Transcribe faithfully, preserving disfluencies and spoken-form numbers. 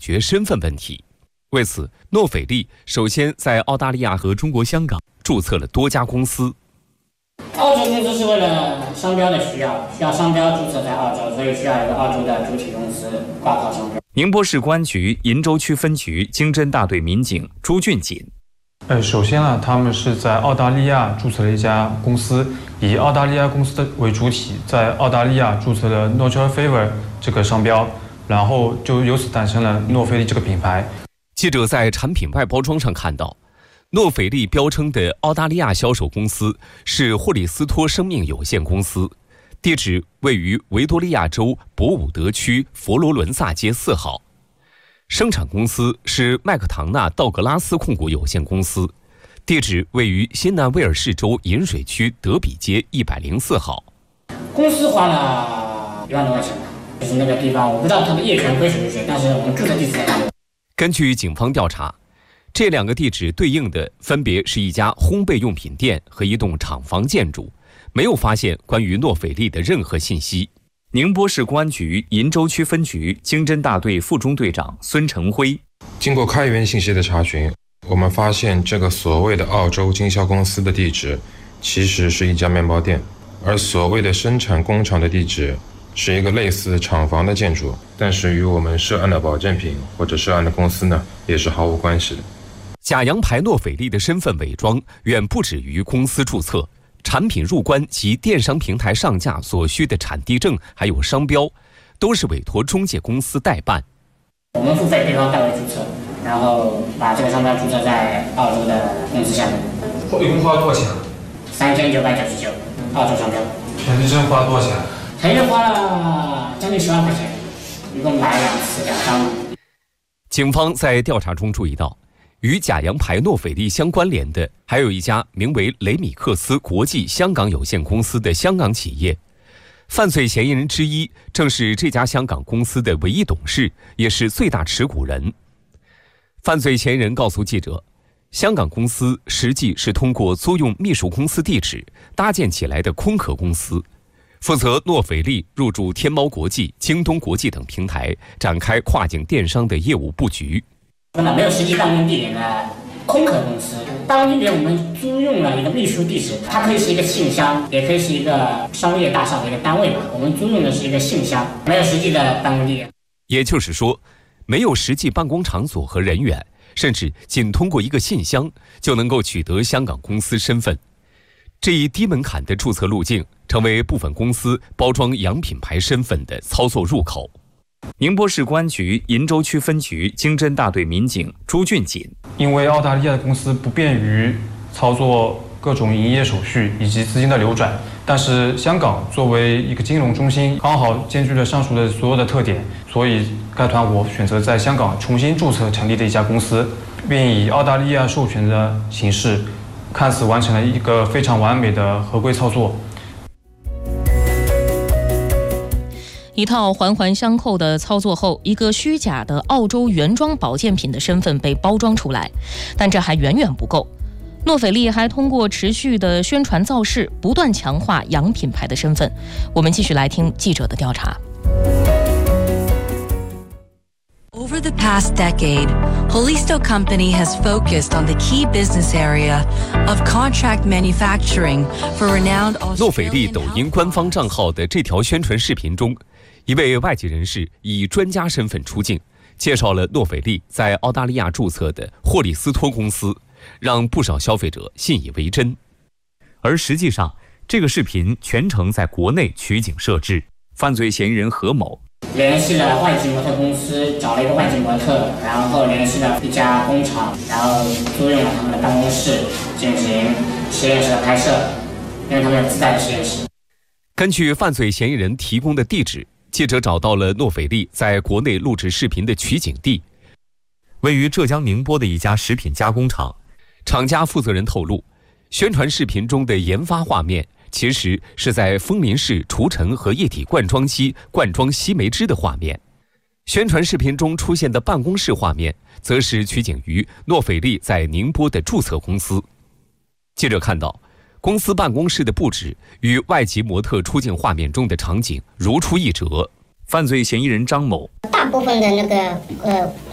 决身份问题。为此，诺斐利首先在澳大利亚和中国香港注册了多家公司。 澳洲公司是为了商标的需要，需要商标注册在澳洲，所以需要一个澳洲的主体公司挂靠商标。 宁波市公安局鄞州区分局经侦大队民警朱俊锦。 呃，首先呢，他们是在澳大利亚注册了一家公司，以澳大利亚公司的为主体，在澳大利亚注册了 Natural Favor 这个商标，然后就由此诞生了诺斐利这个品牌。 记者在产品外包装上看到，诺斐利标称的澳大利亚销售公司是霍利斯托生命有限公司，地址位于维多利亚州博伍德区佛罗伦萨街四号。生产公司是麦克唐纳道格拉斯控股有限公司，地址位于新南威尔士州饮水区德比街一百零四号。 公司花了一万多块钱吧，就是那个地方，我不知道他们业权归属于谁，但是我们注册地址在那里。 根据警方调查，这两个地址对应的分别是一家烘焙用品店和一栋厂房建筑，没有发现关于诺斐利的任何信息。宁波市公安局鄞州区分局经侦大队副中队长孙成辉。 经过开源信息的查询，我们发现这个所谓的澳洲经销公司的地址其实是一家面包店，而所谓的生产工厂的地址是一个类似厂房的建筑，但是与我们涉案的保健品或者涉案的公司呢也是毫无关系的。 假洋牌诺斐利的身份伪装远不止于公司注册，产品入关及电商平台上架所需的产地证还有商标，都是委托中介公司代办。 我们付费对方代为注册，然后把这个商标注册在澳洲的公司下面。 一共花了多少钱？ 三千九百九十九，澳洲商标。 产地证花了多少钱？ 产地证花了将近十万块钱，一共买两次两张。 警方在调查中注意到，与假洋牌诺斐利相关联的还有一家名为雷米克斯国际香港有限公司的香港企业，犯罪嫌疑人之一正是这家香港公司的唯一董事，也是最大持股人。犯罪嫌疑人告诉记者，香港公司实际是通过租用秘书公司地址搭建起来的空壳公司，负责诺斐利入驻天猫国际、京东国际等平台，展开跨境电商的业务布局。 没有实际办公地点的空壳公司，办公地点我们租用了一个秘书地址，它可以是一个信箱，也可以是一个商业大厦的一个单位嘛。我们租用的是一个信箱，没有实际的办公地点。 也就是说，没有实际办公场所和人员，甚至仅通过一个信箱就能够取得香港公司身份。这一低门槛的注册路径，成为部分公司包装洋品牌身份的操作入口。宁波市公安局鄞州区分局经侦大队民警朱俊锦。 因为澳大利亚的公司不便于操作各种营业手续以及资金的流转，但是香港作为一个金融中心，刚好兼具了上述的所有的特点，所以该团伙选择在香港重新注册成立的一家公司，并以澳大利亚授权的形式，看似完成了一个非常完美的合规操作。 一套环环相扣的操作后，一个虚假的澳洲原装保健品的身份被包装出来，但这还远远不够。诺斐利还通过持续的宣传造势，不断强化洋品牌的身份。我们继续来听记者的调查。 Over the past decade, Holisto Company has focused on the key business area of contract manufacturing for renowned Australian 诺斐利抖音官方账号的这条宣传视频中，一位外籍人士以专家身份出镜，介绍了诺斐利在澳大利亚注册的霍利斯托公司，让不少消费者信以为真。而实际上，这个视频全程在国内取景设置。犯罪嫌疑人何某联系了外籍模特公司，找了一个外籍模特，然后联系了一家工厂，然后租用了他们的办公室进行实验室的拍摄，因为他们有自带的实验室。 根据犯罪嫌疑人提供的地址，记者找到了诺斐利在国内录制视频的取景地，位于浙江宁波的一家食品加工厂。厂家负责人透露，宣传视频中的研发画面其实是在枫林市除尘和液体灌装机灌装西梅汁的画面。宣传视频中出现的办公室画面，则是取景于诺斐利在宁波的注册公司。记者看到，公司办公室的布置与外籍模特出镜画面中的场景如出一辙。犯罪嫌疑人张某， 大部分的那个呃